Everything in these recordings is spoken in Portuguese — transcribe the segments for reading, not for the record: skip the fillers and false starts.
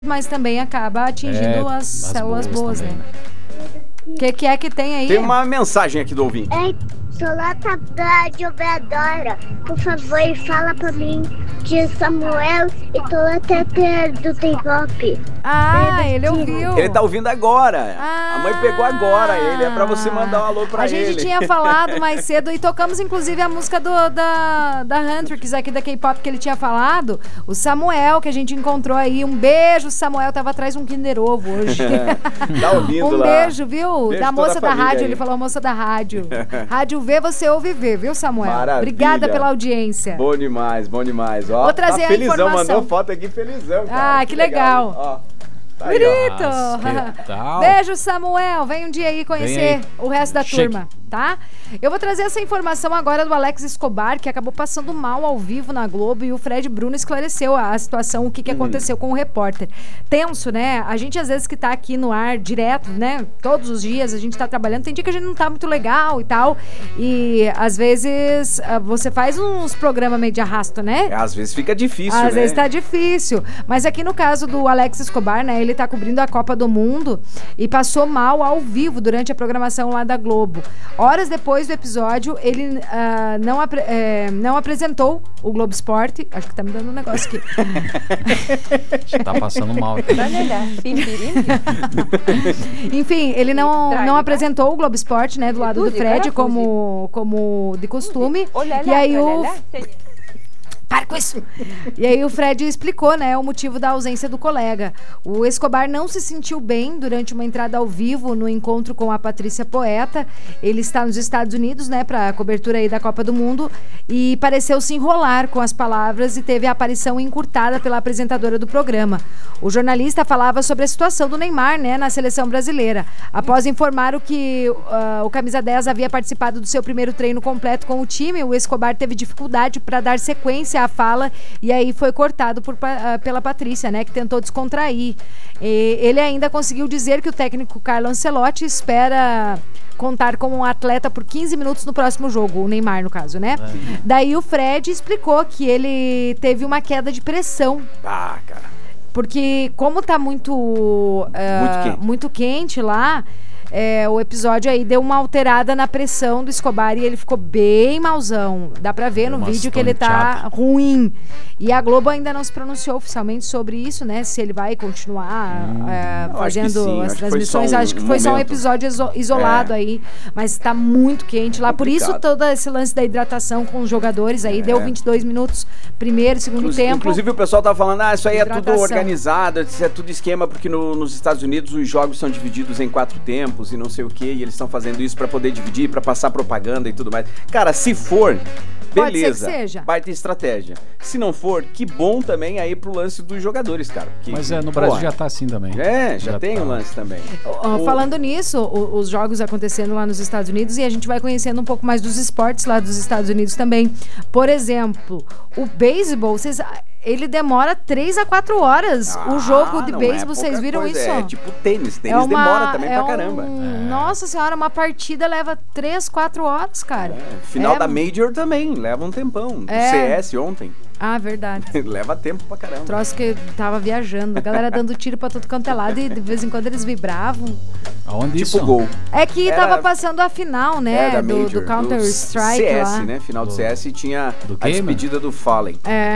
mas também acaba atingindo as células boas, né? O que é que tem aí? Tem uma mensagem aqui do ouvinte. Solata da Obradora, por favor, fala pra mim de Samuel e Solata do T-Pop. Ele ouviu. Ele tá ouvindo agora. A mãe pegou agora ele. É pra você mandar um alô pra ele. A gente tinha falado mais cedo e tocamos inclusive a música da Huntrix aqui da K-Pop que ele tinha falado. O Samuel, que a gente encontrou aí. Um beijo, Samuel. Tava atrás de um Kinder Ovo hoje. Tá ouvindo lá. Beijo, viu? Beijo da moça da rádio. aí. Ele falou moça da rádio. Rádio V, você ouve ver, viu, Samuel? Maravilha. Obrigada pela audiência. Bom demais, bom demais. Ó, vou trazer tá felizão, a informação. mandou foto aqui felizão, cara. Que legal. Ó, tá aí, bonito. Beijo, Samuel. Vem um dia aí conhecer o resto da turma, tá? Eu vou trazer essa informação agora do Alex Escobar, que acabou passando mal ao vivo na Globo, e o Fred Bruno esclareceu a situação, o que aconteceu com o repórter. Tenso, né? A gente, às vezes, que tá aqui no ar direto, né? Todos os dias a gente tá trabalhando, tem dia que a gente não tá muito legal e tal, e às vezes você faz uns programas meio de arrasto, né? Às vezes fica difícil, né? Às vezes tá difícil. Mas aqui no caso do Alex Escobar, né? Ele tá cobrindo a Copa do Mundo e passou mal ao vivo durante a programação lá da Globo. Horas depois do episódio, ele não apresentou o Globo Esporte. Acho que tá me dando um negócio aqui. Tá passando mal aqui. Enfim, ele não apresentou o Globo Esporte, né? Do lado do Fred, como de costume. E aí Para com isso! E aí o Fred explicou, né, o motivo da ausência do colega. O Escobar não se sentiu bem durante uma entrada ao vivo no encontro com a Patrícia Poeta. Ele está nos Estados Unidos, né, para a cobertura aí da Copa do Mundo, e pareceu se enrolar com as palavras e teve a aparição encurtada pela apresentadora do programa. O jornalista falava sobre a situação do Neymar, né, na seleção brasileira. Após informar que o camisa 10 havia participado do seu primeiro treino completo com o time, o Escobar teve dificuldade para dar sequência à fala, e aí foi cortado pela Patrícia, né, que tentou descontrair. Ele ainda conseguiu dizer que o técnico Carlo Ancelotti espera contar com um atleta por 15 minutos no próximo jogo, o Neymar no caso, né? Daí o Fred explicou que ele teve uma queda de pressão. Cara. Porque como tá muito quente lá, o episódio aí deu uma alterada na pressão do Escobar e ele ficou bem mauzão. Dá pra ver no vídeo que ele tá ruim. E a Globo ainda não se pronunciou oficialmente sobre isso, né? Se ele vai continuar fazendo as transmissões. Acho que foi só um episódio isolado aí. Mas tá muito quente lá. Por isso todo esse lance da hidratação com os jogadores aí. Deu 22 minutos primeiro, segundo tempo. Inclusive o pessoal tá falando, isso aí é tudo organizado, isso é tudo esquema, porque nos Estados Unidos os jogos são divididos em 4 tempos e não sei o que, e eles estão fazendo isso pra poder dividir, pra passar propaganda e tudo mais. Cara, se for, beleza, vai ter estratégia. Se não for, que bom também aí pro lance dos jogadores, cara. Porque, mas no Brasil já tá assim também. Já tem um lance também. Falando nisso, os jogos acontecendo lá nos Estados Unidos, e a gente vai conhecendo um pouco mais dos esportes lá dos Estados Unidos também. Por exemplo, o beisebol, ele demora 3 a 4 horas. O jogo de beisebol, vocês viram isso? É tipo tênis demora também pra caramba. Nossa senhora, uma partida leva 3, 4 horas, cara. Final da Major também, leva um tempão. CS ontem. Verdade. Leva tempo pra caramba. Troço que tava viajando. A galera dando tiro pra tudo quanto é lado e de vez em quando eles vibravam. Aonde tipo isso? Gol. É que tava passando a final, né? Do Counter-Strike CS, lá. né? Final do CS tinha a despedida do Fallen.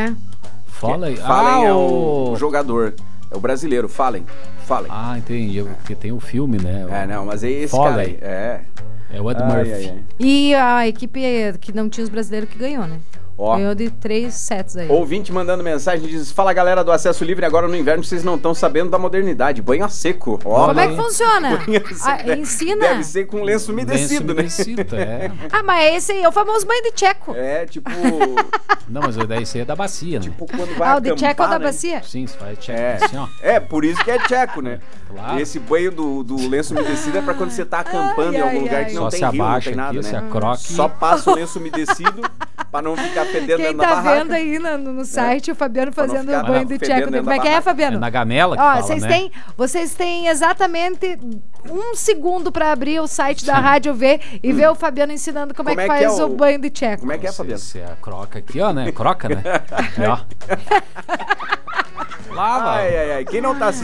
Fallen? Fallen é o jogador. É o brasileiro, Fallen. Entendi. Porque tem o filme, né? Mas é esse Fallen. cara aí. É o Ed Murphy. E a equipe que não tinha os brasileiros que ganhou, né? Ganhou de 3 sets aí. Ouvinte mandando mensagem, diz: fala galera do Acesso Livre, agora no inverno vocês não estão sabendo da modernidade. Banho a seco. Como é que funciona? Ensina. Deve ser com lenço umedecido, né? Mas esse aí é o famoso banho de tcheco. Tipo... Não, mas daí esse aí é da bacia, né? Tipo quando vai acampar, o de tcheco é o da bacia? Sim, você faz tcheco assim, ó. Por isso que é tcheco, né? Claro. Esse banho do lenço umedecido é pra quando você tá acampando em algum lugar que não tem rio, não tem nada, né? Só passa o lenço umedecido pra não ficar fedendo dentro da barraca. Vendo aí no site o Fabiano fazendo o banho de tcheco. Como é que é, Fabiano? É na gamela que fala, vocês têm exatamente 1 segundo pra abrir o site da Rádio V e ver o Fabiano ensinando como é que faz o banho de tcheco. Como é que é, Fabiano? Você é a croca aqui, ó, né? Croca, né? Ó. Lava. Ai, ai, ai. Quem não tá